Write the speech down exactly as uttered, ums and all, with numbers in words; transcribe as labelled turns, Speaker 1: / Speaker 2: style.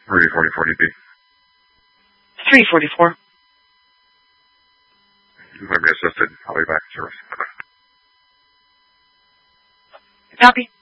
Speaker 1: three forty-four D P.
Speaker 2: three forty-four.
Speaker 1: You might be assisted. I'll be back in service. Bye-bye.
Speaker 2: Copy.